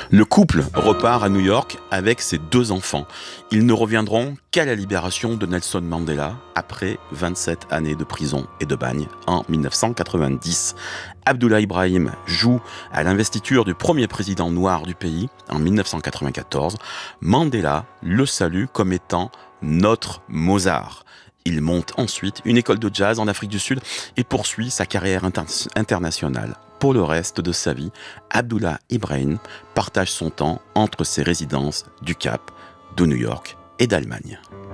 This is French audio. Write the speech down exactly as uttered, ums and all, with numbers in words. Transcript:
Le couple repart à New York avec ses deux enfants. Ils ne reviendront qu'à la libération de Nelson Mandela après vingt-sept années de prison et de bagne en mille neuf cent quatre-vingt-dix. Abdullah Ibrahim joue à l'investiture du premier président noir du pays en mille neuf cent quatre-vingt-quatorze. Mandela le salue comme étant notre Mozart. Il monte ensuite une école de jazz en Afrique du Sud et poursuit sa carrière inter- internationale. Pour le reste de sa vie, Abdullah Ibrahim partage son temps entre ses résidences du Cap, de New York et d'Allemagne.